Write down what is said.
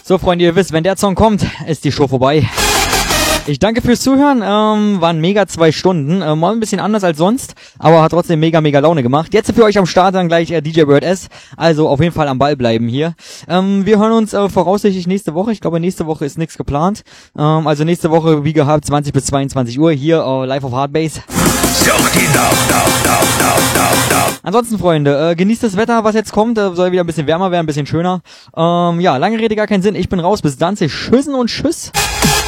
So, Freunde, ihr wisst, wenn der Song kommt, ist die Show vorbei. Ich danke fürs Zuhören, waren mega 2 Stunden, mal ein bisschen anders als sonst, aber hat trotzdem mega Laune gemacht. Jetzt für euch am Start dann gleich DJ Bird S, also auf jeden Fall am Ball bleiben hier. Wir hören uns voraussichtlich nächste Woche, ich glaube nächste Woche ist nichts geplant, also nächste Woche wie gehabt 20 bis 22 Uhr hier live auf Hardbase. Ansonsten, Freunde, genießt das Wetter, was jetzt kommt, soll wieder ein bisschen wärmer werden, ein bisschen schöner. Ja, lange Rede, gar keinen Sinn, ich bin raus, bis dann, tschüssen und tschüss.